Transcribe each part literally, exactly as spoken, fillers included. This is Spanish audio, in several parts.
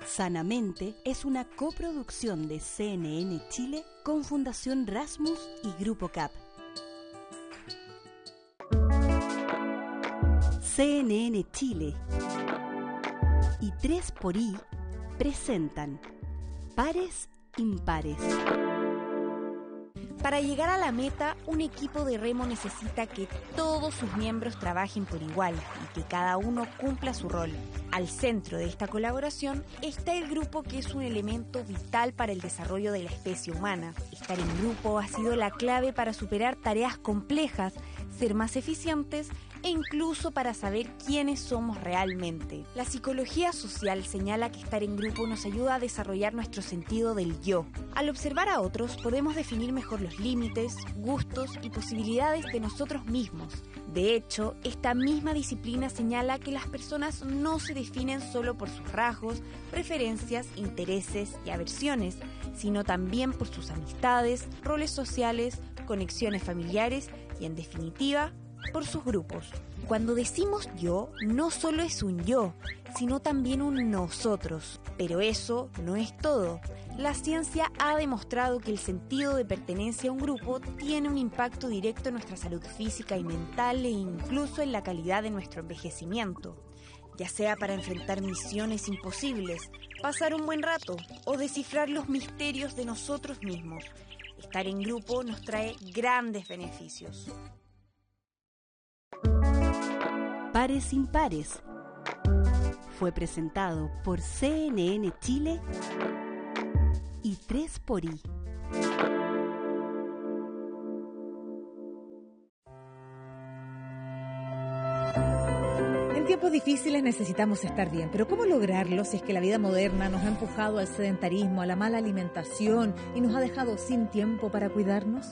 Sanamente es una coproducción de C N N Chile con Fundación Rasmus y Grupo C A P. C N N Chile y tres por I presentan Pares Impares. Para llegar a la meta, un equipo de remo necesita que todos sus miembros trabajen por igual y que cada uno cumpla su rol. Al centro de esta colaboración está el grupo, que es un elemento vital para el desarrollo de la especie humana. Estar en grupo ha sido la clave para superar tareas complejas, ser más eficientes e incluso para saber quiénes somos realmente. La psicología social señala que estar en grupo nos ayuda a desarrollar nuestro sentido del yo. Al observar a otros podemos definir mejor los límites, gustos y posibilidades de nosotros mismos. De hecho, esta misma disciplina señala que las personas no se definen solo por sus rasgos, preferencias, intereses y aversiones, sino también por sus amistades, roles sociales, conexiones familiares y, en definitiva, por sus grupos. Cuando decimos yo, no solo es un yo, sino también un nosotros. Pero eso no es todo. La ciencia ha demostrado que el sentido de pertenencia a un grupo tiene un impacto directo en nuestra salud física y mental e incluso en la calidad de nuestro envejecimiento. Ya sea para enfrentar misiones imposibles, pasar un buen rato o descifrar los misterios de nosotros mismos, estar en grupo nos trae grandes beneficios. Pares Impares fue presentado por C N N Chile y tres por I. En tiempos difíciles necesitamos estar bien, pero ¿cómo lograrlo si es que la vida moderna nos ha empujado al sedentarismo, a la mala alimentación y nos ha dejado sin tiempo para cuidarnos?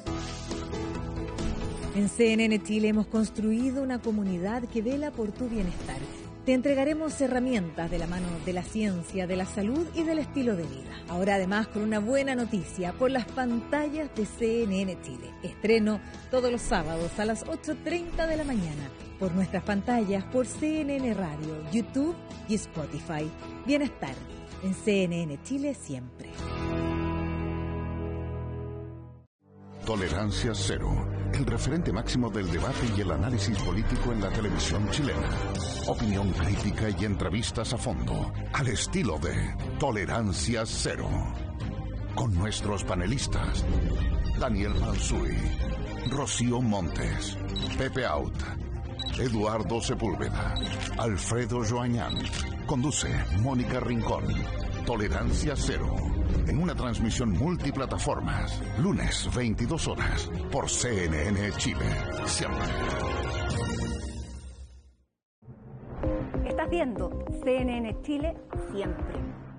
En C N N Chile hemos construido una comunidad que vela por tu bienestar. Te entregaremos herramientas de la mano de la ciencia, de la salud y del estilo de vida. Ahora además con una buena noticia, por las pantallas de C N N Chile. Estreno todos los sábados a las ocho treinta de la mañana por nuestras pantallas, por C N N Radio, YouTube y Spotify. Bienestar en C N N Chile siempre. Tolerancia Cero, el referente máximo del debate y el análisis político en la televisión chilena. Opinión crítica y entrevistas a fondo, al estilo de Tolerancia Cero. Con nuestros panelistas, Daniel Mansuy, Rocío Montes, Pepe Out, Eduardo Sepúlveda, Alfredo Joañán. Conduce Mónica Rincón. Tolerancia Cero, en una transmisión multiplataformas, lunes veintidós horas, por C N N Chile, siempre. Estás viendo C N N Chile siempre.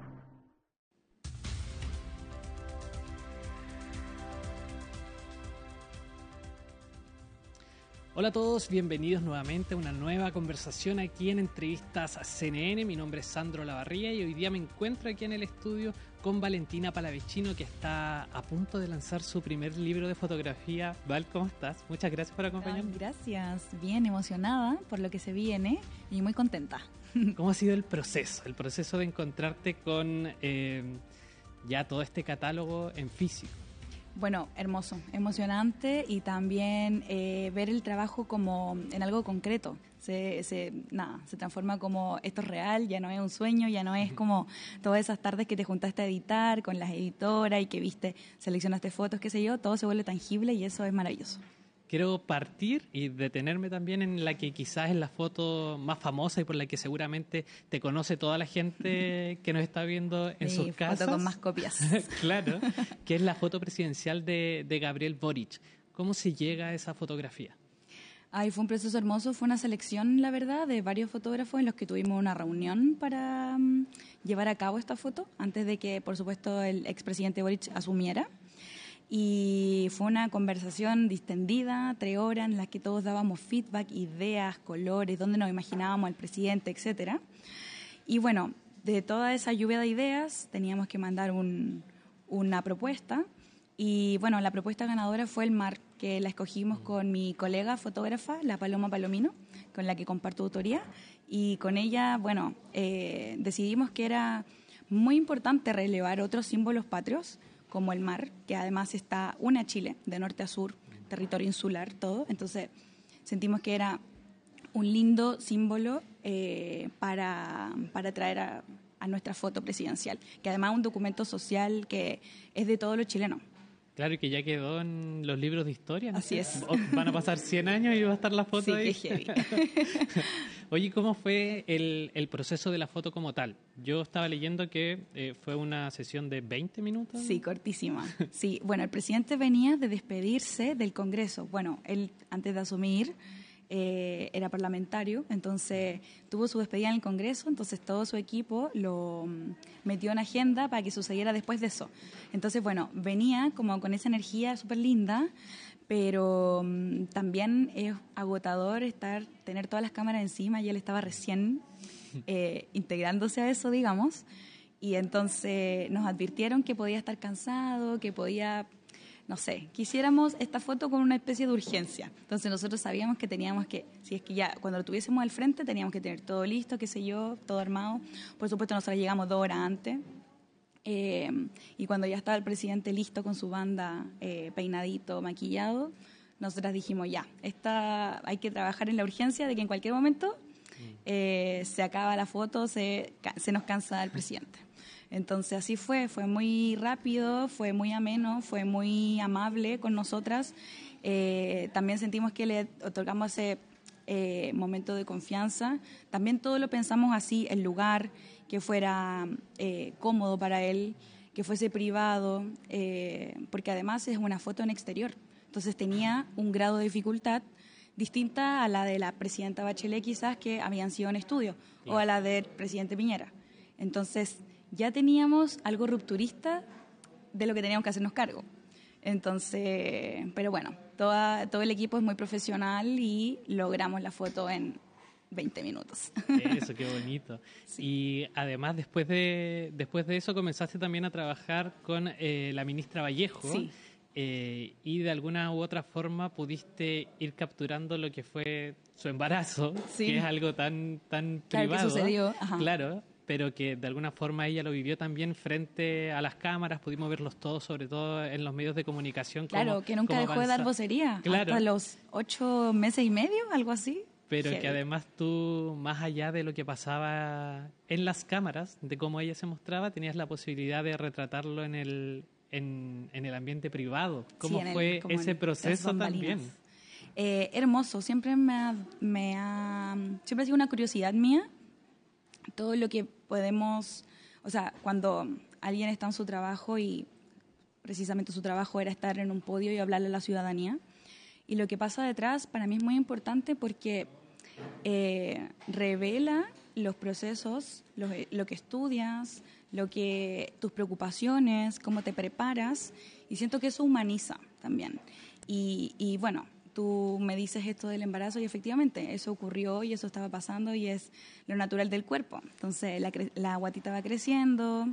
Hola a todos, bienvenidos nuevamente a una nueva conversación aquí en Entrevistas C N N. Mi nombre es Sandro Lavarría y hoy día me encuentro aquí en el estudio con Valentina Palavecino, que está a punto de lanzar su primer libro de fotografía. Val, ¿cómo estás? Muchas gracias por acompañarme. Ay, gracias, bien emocionada por lo que se viene y muy contenta. ¿Cómo ha sido el proceso? El proceso de encontrarte con eh, ya todo este catálogo en físico. Bueno, hermoso, emocionante y también eh, ver el trabajo como en algo concreto. Se, se, nada, se transforma como esto es real, ya no es un sueño, ya no es como todas esas tardes que te juntaste a editar con las editoras y que viste, seleccionaste fotos, qué sé yo, todo se vuelve tangible y eso es maravilloso. Quiero partir y detenerme también en la que quizás es la foto más famosa y por la que seguramente te conoce toda la gente que nos está viendo en sí, sus casas. Foto con más copias. Claro, que es la foto presidencial de, de Gabriel Boric. ¿Cómo se llega a esa fotografía? Ay, fue un proceso hermoso, fue una selección, la verdad, de varios fotógrafos en los que tuvimos una reunión para um, llevar a cabo esta foto, antes de que, por supuesto, el expresidente Boric asumiera. Y fue una conversación distendida, tres horas, en las que todos dábamos feedback, ideas, colores, dónde nos imaginábamos al presidente, etcétera. Y bueno, de toda esa lluvia de ideas teníamos que mandar un, una propuesta. Y bueno, la propuesta ganadora fue el mar, que la escogimos con mi colega fotógrafa, la Paloma Palomino, con la que comparto autoría. Y con ella, bueno, eh, decidimos que era muy importante relevar otros símbolos patrios, como el mar, que además está une a Chile, de norte a sur, territorio insular, todo. Entonces, sentimos que era un lindo símbolo eh, para, para traer a, a nuestra foto presidencial, que además es un documento social que es de todos los chilenos. Claro, y que ya quedó en los libros de historia, ¿no? Así es. Van a pasar cien años y va a estar la foto sí, ahí. Sí, qué heavy. Oye, ¿cómo fue el, el proceso de la foto como tal? Yo estaba leyendo que eh, fue una sesión de veinte minutos. Sí, cortísima. Sí, bueno, el presidente venía de despedirse del Congreso. Bueno, él antes de asumir eh, era parlamentario, entonces tuvo su despedida en el Congreso, entonces todo su equipo lo um, metió en agenda para que sucediera después de eso. Entonces, bueno, venía como con esa energía súper linda, pero um, también es agotador estar tener todas las cámaras encima, y él estaba recién eh, integrándose a eso, digamos, y entonces nos advirtieron que podía estar cansado, que podía, no sé, quisiéramos esta foto con una especie de urgencia. Entonces nosotros sabíamos que teníamos que, si es que ya cuando lo tuviésemos al frente, teníamos que tener todo listo, qué sé yo, todo armado. Por supuesto, nosotros llegamos dos horas antes. Eh, y cuando ya estaba el presidente listo con su banda, eh, peinadito, maquillado, nosotras dijimos ya, esta, hay que trabajar en la urgencia de que en cualquier momento eh, se acaba la foto, se, se nos cansa el presidente. Entonces así fue, fue muy rápido, fue muy ameno, fue muy amable con nosotras. Eh, también sentimos que le otorgamos ese eh, momento de confianza. También todo lo pensamos así, el lugar, que fuera eh, cómodo para él, que fuese privado, eh, porque además es una foto en exterior. Entonces tenía un grado de dificultad distinta a la de la presidenta Bachelet, quizás, que habían sido en estudio, sí, o a la del presidente Piñera. Entonces ya teníamos algo rupturista de lo que teníamos que hacernos cargo. Entonces, pero bueno, toda, todo el equipo es muy profesional y logramos la foto en veinte minutos. Eso, qué bonito. Sí. Y además, después de después de eso, comenzaste también a trabajar con eh, la ministra Vallejo. Sí. Eh, y de alguna u otra forma pudiste ir capturando lo que fue su embarazo, sí, que es algo tan, tan claro, privado. Que sucedió. Ajá. Claro, pero que de alguna forma ella lo vivió también frente a las cámaras, pudimos verlos todos, sobre todo en los medios de comunicación. Claro, cómo, que nunca cómo dejó avanza. de dar vocería, claro, hasta los ocho meses y medio, algo así. Pero Heavy. Que además tú, más allá de lo que pasaba en las cámaras, de cómo ella se mostraba, tenías la posibilidad de retratarlo en el, en, en el ambiente privado. ¿Cómo sí, fue el, ese proceso también? Eh, hermoso, siempre me ha, me ha, siempre ha sido una curiosidad mía todo lo que podemos, o sea, cuando alguien está en su trabajo y precisamente su trabajo era estar en un podio y hablarle a la ciudadanía, y lo que pasa detrás para mí es muy importante porque eh, revela los procesos, lo, lo que estudias, lo que tus preocupaciones, cómo te preparas, y siento que eso humaniza también. Y, y bueno, tú me dices esto del embarazo y efectivamente eso ocurrió y eso estaba pasando y es lo natural del cuerpo. Entonces la, la guatita va creciendo,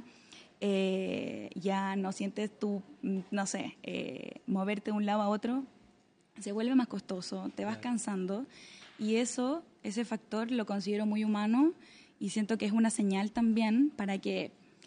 eh, ya no sientes tú, no sé, eh, moverte de un lado a otro, se vuelve más costoso, te vas cansando, y eso, ese factor lo considero muy humano y siento que es una señal también para que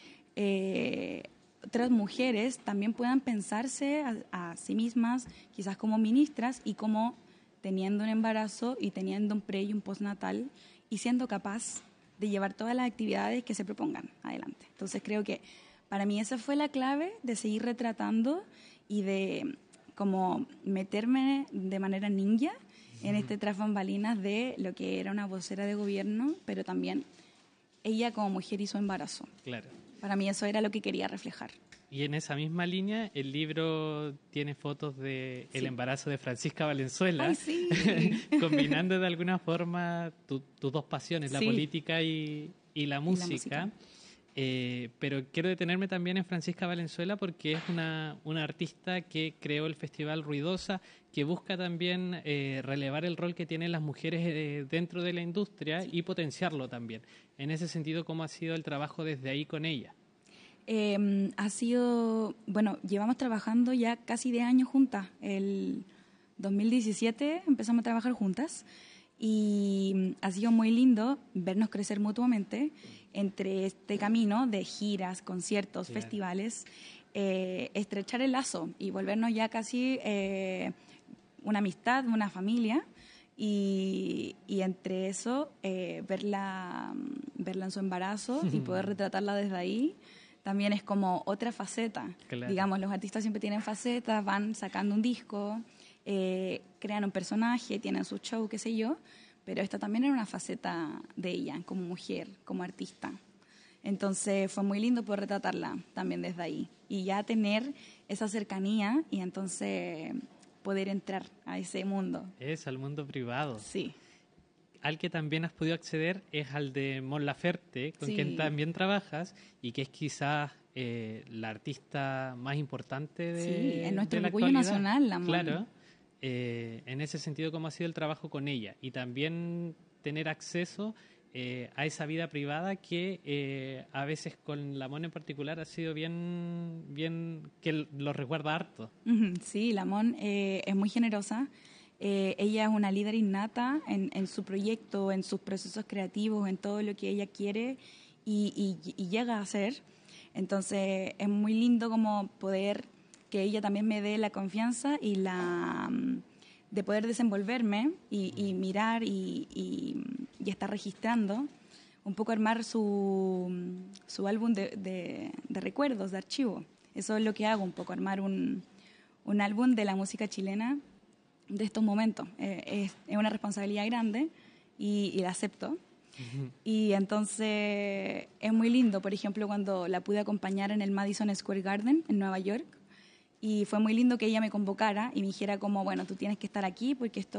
eh, otras mujeres también puedan pensarse a, a sí mismas, quizás como ministras y como teniendo un embarazo y teniendo un pre y un postnatal y siendo capaz de llevar todas las actividades que se propongan adelante. Entonces creo que para mí esa fue la clave de seguir retratando y de como meterme de manera ninja en este tras bambalinas de lo que era una vocera de gobierno, pero también ella como mujer y su embarazo. Claro. Para mí eso era lo que quería reflejar. Y en esa misma línea, el libro tiene fotos de sí. el embarazo de Francisca Valenzuela, Ay, sí. combinando de alguna forma tus tu dos pasiones, la sí. política y, y la música. Y la música. Eh, pero quiero detenerme también en Francisca Valenzuela porque es una, una artista que creó el Festival Ruidosa, que busca también eh, relevar el rol que tienen las mujeres eh, dentro de la industria sí. y potenciarlo también. En ese sentido, ¿cómo ha sido el trabajo desde ahí con ella? Eh, ha sido, bueno, llevamos trabajando ya casi diez años juntas. El dos mil diecisiete empezamos a trabajar juntas y ha sido muy lindo vernos crecer mutuamente. entre este camino de giras, conciertos, Claro. festivales, eh, estrechar el lazo y volvernos ya casi eh, una amistad, una familia. Y, y entre eso, eh, verla, verla en su embarazo y poder retratarla desde ahí, también es como otra faceta. Claro. Digamos, los artistas siempre tienen facetas, van sacando un disco, eh, crean un personaje, tienen su show, qué sé yo, pero esta también era una faceta de ella, como mujer, como artista. Entonces fue muy lindo poder retratarla también desde ahí. Y ya tener esa cercanía y entonces poder entrar a ese mundo. Es al mundo privado. Sí. Al que también has podido acceder es al de Mon Laferte, con Sí. quien también trabajas y que es quizás eh, la artista más importante de, Sí, es nuestro de la orgullo actualidad. nacional, la Mon. Claro. Eh, en ese sentido, ¿cómo ha sido el trabajo con ella? Y también tener acceso eh, a esa vida privada que eh, a veces con la Mon en particular ha sido bien, bien que lo recuerda harto. Ujú, sí, la Mon eh, es muy generosa. Eh, ella es una líder innata en, en su proyecto, en sus procesos creativos, en todo lo que ella quiere y, y, y llega a hacer. Entonces es muy lindo como poder que ella también me dé la confianza y la mm, de poder desenvolverme y, y mirar y, y, y estar registrando, un poco armar su, su álbum de, de, de recuerdos, de archivo. Eso es lo que hago, un poco armar un, un álbum de la música chilena de estos momentos. Eh, es, es una responsabilidad grande y, y la acepto. Uh-huh. Y entonces es muy lindo, por ejemplo, cuando la pude acompañar en el Madison Square Garden en Nueva York, y fue muy lindo que ella me convocara y me dijera como, bueno, tú tienes que estar aquí porque esto